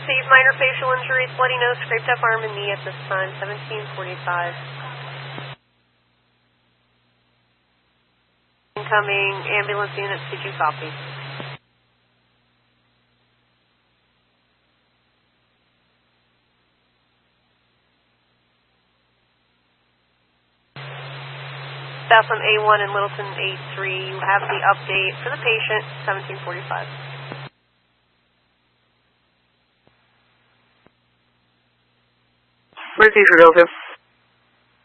received minor facial injuries, bloody nose, scraped up arm and knee at this time, 1745. Incoming ambulance units, did you copy? Bethlehem A1 and Littleton A3, you have the update for the patient, 1745. Mercy for Delta.